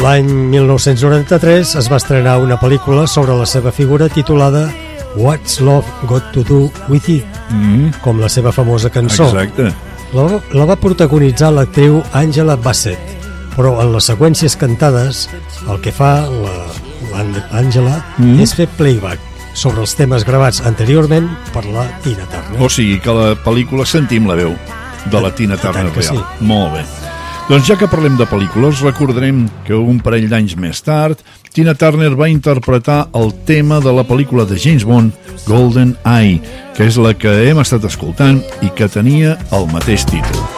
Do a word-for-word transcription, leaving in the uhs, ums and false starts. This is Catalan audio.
L'any mil nou-cents noranta-tres es va estrenar una pel·lícula sobre la seva figura titulada What's Love Got to Do With It, Mm. com la seva famosa cançó. Exacte. La, la va protagonitzar l'actriu Angela Bassett, però en les seqüències cantades el que fa l'Àngela Mm. és fer playback sobre els temes gravats anteriorment per la Tina Turner. O sigui que a la pel·lícula sentim la veu de la Tina Turner que real. sí. Molt bé. Doncs ja que parlem de pel·lícules, recordarem que un parell d'anys més tard Tina Turner va interpretar el tema de la pel·lícula de James Bond, Golden Eye, que és la que hem estat escoltant i que tenia el mateix títol.